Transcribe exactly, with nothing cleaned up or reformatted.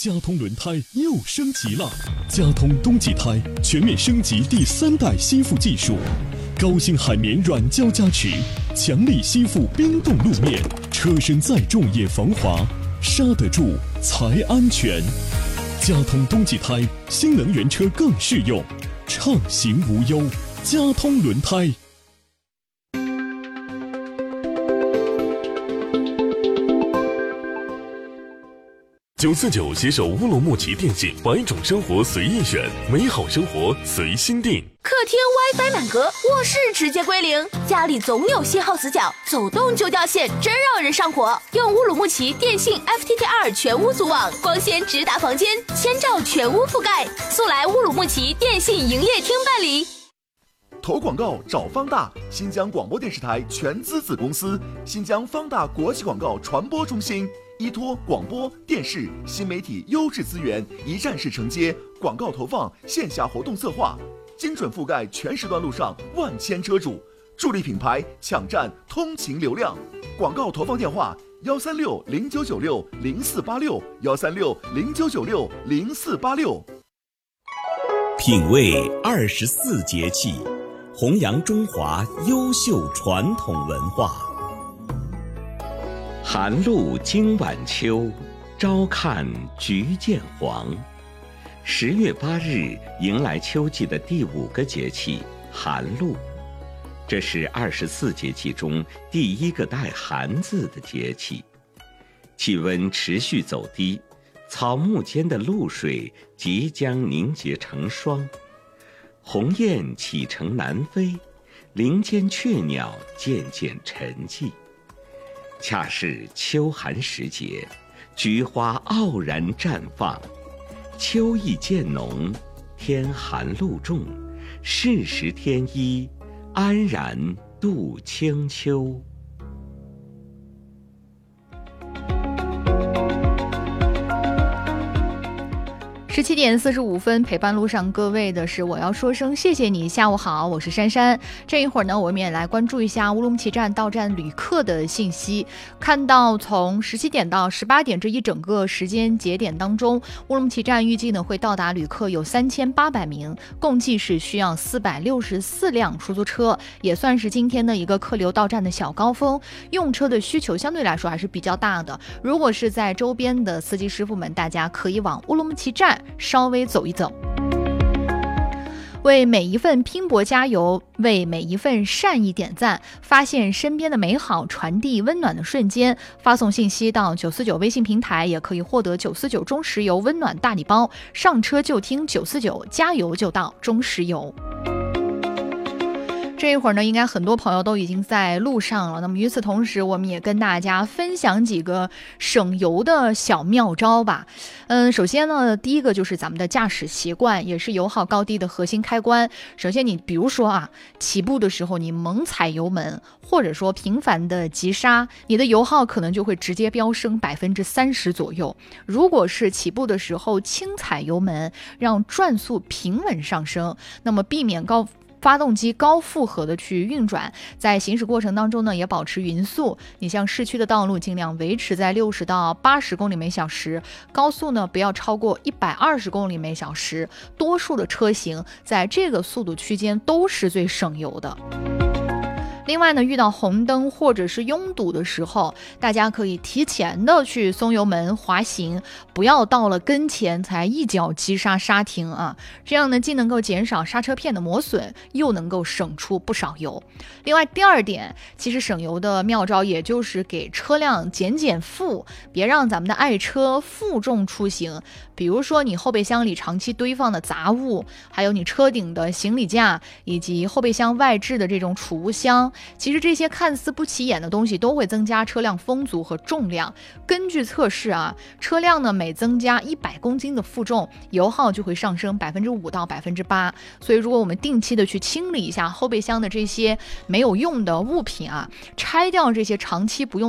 佳通轮胎又升级了，佳通冬季胎全面升级第三代吸附技术，高星海绵软胶加持，强力吸附冰冻路面，车身再重也防滑，刹得住才安全。佳通冬季胎，新能源车更适用，畅行无忧。佳通轮胎。 九四九携手乌鲁木齐电信，百种生活随意选，美好生活随心定。 客厅 WiFi 满格，卧室直接归零，家里总有信号死角，走动就掉线，真让人上火。用乌鲁木齐电信 F T T R 全屋组网，光纤直达房间，千兆全屋覆盖。速来乌鲁木齐电信营业厅办理。 投广告找方大，新疆广播电视台全资子公司，新疆方大国际广告传播中心。依托广播电视新媒体优质资源，一站式承接广告投放、线下活动策划，精准覆盖全时段路上万千车主，助力品牌抢占通勤流量。广告投放电话：幺三六零九九六零四八六，幺三六零九九六零四八六。 品味二十四节气，弘扬中华优秀传统文化。寒露经晚秋，朝看菊见黄。十月八日迎来秋季的第五个节气寒露，这是二十四节气中第一个带寒字的节气。气温持续走低，草木间的露水即将凝结成霜，鸿雁启程南飞，林间雀鸟渐渐沉寂。恰是秋寒时节，菊花傲然绽放，秋意渐浓，天寒露重，适时添衣，安然度清秋。 十七点四十五分，陪伴路上各位的是我要说声谢谢你。下午好，我是珊珊。这一会儿呢，我们也来关注一下乌鲁木齐站到站旅客的信息。看到从十七点到十八点这一整个时间节点当中，乌鲁木齐站预计呢会到达旅客有三千八百名，共计是需要四百六十四辆出租车，也算是今天的一个客流到站的小高峰。用车的需求相对来说还是比较大的。如果是在周边的司机师傅们，大家可以往乌鲁木齐站稍微走一走，为每一份拼搏加油，为每一份善意点赞，发现身边的美好，传递温暖的瞬间。发送信息到九四九微信平台，也可以获得九四九中石油温暖大礼包。上车就听九四九，加油就到中石油。这一会儿呢，应该很多朋友都已经在路上了。那么与此同时，我们也跟大家分享几个省油的小妙招吧。嗯，首先呢，第一个就是咱们的驾驶习惯，也是油耗高低的核心开关。首先，你比如说啊，起步的时候你猛踩油门，或者说频繁的急刹，你的油耗可能就会直接飙升百分之三十左右。如果是起步的时候轻踩油门，让转速平稳上升，那么避免高发动机高负荷的去运转，在行驶过程当中呢，也保持匀速。你像市区的道路，尽量维持在六十到八十公里每小时，高速呢不要超过一百二十公里每小时。多数的车型在这个速度区间都是最省油的。另外呢，遇到红灯或者是拥堵的时候，大家可以提前的去松油门滑行，不要到了跟前才一脚急刹刹停啊，这样呢既能够减少刹车片的磨损，又能够省出不少油。另外第二点，其实省油的妙招也就是给车辆减减负，别让咱们的爱车负重出行。比如说你后备箱里长期堆放的杂物，还有你车顶的行李架，以及后备箱外置的这种储物箱，其实这些看似不起眼的东西都会增加车辆风阻和重量。根据测试啊，车辆呢每增加一百公斤的负重，油耗就会上升百分之五到百分之八。所以如果我们定期的去清理一下后备箱的这些没有用的物品啊，拆掉这些长期不用